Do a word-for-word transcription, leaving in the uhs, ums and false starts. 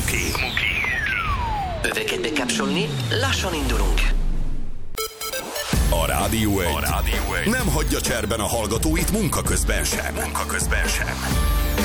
Muki. Öveket bekapcsolni, lassan indulunk. A Rádió egy, a Rádió egy nem hagyja cserben a hallgatóit munka közben sem. Munka közben sem.